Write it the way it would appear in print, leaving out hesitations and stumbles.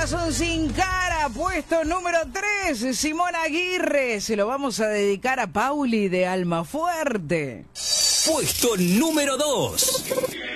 Corazón sin cara, puesto número 3, Simón Aguirre. Se lo vamos a dedicar a Pauli de Almafuerte. Puesto número 2.